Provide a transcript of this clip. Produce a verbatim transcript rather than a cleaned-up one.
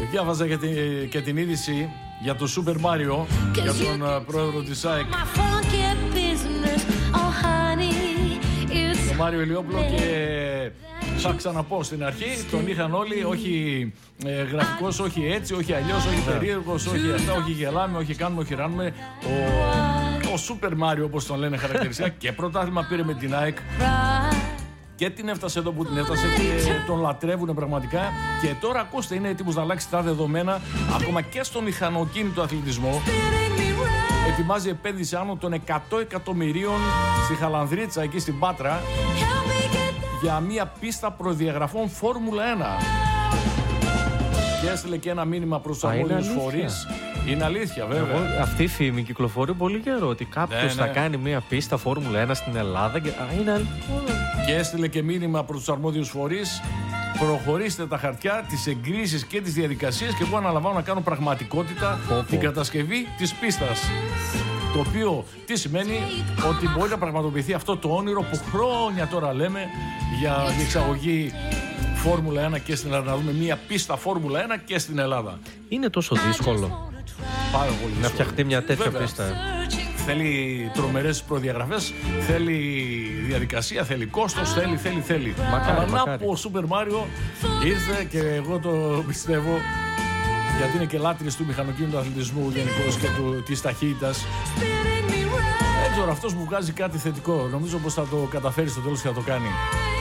διάβαζα και την, και την είδηση για το Super Mario, για τον uh, πρόεδρο της ΑΕΚ, τον Μάριο Ηλιόπουλο, και θα ξαναπώ στην αρχή, τον είχαν όλοι, όχι ε, γραφικός, όχι έτσι, όχι αλλιώς, όχι περίεργος, όχι αυτά, όχι γελάμε, όχι κάνουμε, όχι ράνουμε. Ο, ο Super Mario, όπως τον λένε χαρακτηριστικά, και πρωτάθλημα πήρε με την ΑΕΚ. Και την έφτασε εδώ που την έφτασε και τον λατρεύουν πραγματικά. Και τώρα ακούστε, είναι έτοιμος να αλλάξει τα δεδομένα ακόμα και στο μηχανοκίνητο αθλητισμό. Ετοιμάζει επένδυση άνω των εκατό εκατομμυρίων στη Χαλανδρίτσα, εκεί στην Πάτρα, για μια πίστα προδιαγραφών Φόρμουλα ένα. Και έστειλε και ένα μήνυμα προς τους αρμόδιους φορείς. Είναι αλήθεια, βέβαια. Εγώ, αυτή η φήμη κυκλοφορεί πολύ καιρό, ότι κάποιος ναι, ναι. θα κάνει μια πίστα Φόρμουλα ένα στην Ελλάδα. Και, α, είναι αλήθεια. Και έστειλε και μήνυμα προς τους αρμόδιους φορείς. Προχωρήστε τα χαρτιά, τις εγκρίσεις και τις διαδικασίες, και εγώ αναλαμβάνω να κάνω πραγματικότητα Φόπο. την κατασκευή της πίστας. Το οποίο τι σημαίνει? Ότι μπορεί να πραγματοποιηθεί αυτό το όνειρο που χρόνια τώρα λέμε για διεξαγωγή Φόρμουλα ένα και στην Ελλάδα. Να δούμε μια πίστα Φόρμουλα ένα και στην Ελλάδα. Είναι τόσο δύσκολο πάρα πολύ δύσκολο να φτιαχτεί μια τέτοια Βέβαια. πίστα? Θέλει τρομερές προδιαγραφές, θέλει διαδικασία, θέλει κόστος, θέλει, θέλει, θέλει. Μακάρι, Αλλά μακάρι. να που ο Σούπερ Μάριο ήρθε, και εγώ το πιστεύω, γιατί είναι και λάτρης του μηχανοκίνητου αθλητισμού γενικώς και του, της ταχύτητας. Δεν ξέρω, αυτός μου βγάζει κάτι θετικό. Νομίζω πως θα το καταφέρει στο τέλος και θα το κάνει.